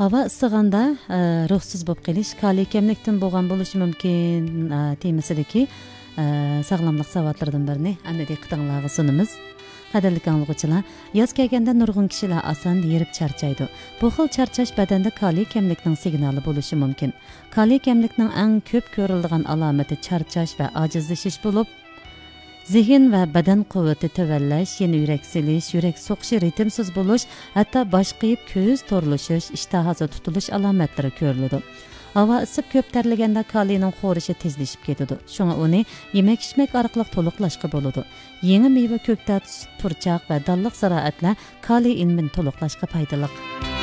Hava ıssiganda ruhsiz bo'lib qolish, kaliy kamlikdan bo'lgan bo'lishi mumkin temasidagi sog'lomlik savodlaridan birini ana diqqatingizga sunamiz. Qadrli anglag'uchilar, yoz kelganda nurg'un kishilar oson yerib charchaydi. Bu xil charchash badanda kaliy kamlikning signali bo'lishi mumkin. Kaliy kamlikning eng ko'p ko'riladigan alomati charchash va ojizlashish bo'lib, zihin va badan quvvati tuvallash, yana yurak silish, yurak so'qishi ritmsiz bo'lish, hatto bosh qiyib ko'z to'rlishish, ishtahosi tutilish alomatlari ko'riladi. Havo isib ko'p terlaganda kaliyning qo'rishi tezlashib ketadi. Shunga uni yemak-ichmak orqali to'liqlashga bo'ladi. Yangi meva, ko'ktat, turchoq va dalliq ziroatlar kaliy ilmin to'liqlashga foydali.